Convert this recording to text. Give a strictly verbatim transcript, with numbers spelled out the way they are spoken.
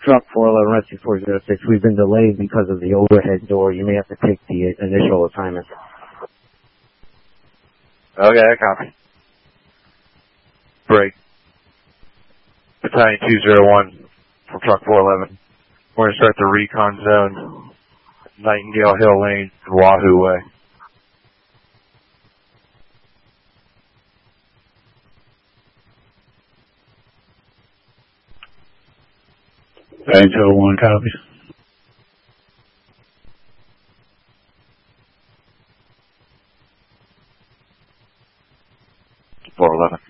Truck four eleven Rescue four zero six, we've been delayed because of the overhead door. You may have to take the initial assignment. Okay, I copy. Break. Battalion two zero one from Truck four eleven. We're going to start the recon zone, Nightingale Hill Lane and Wahoo Way. Battalion two oh one copies. four eleven.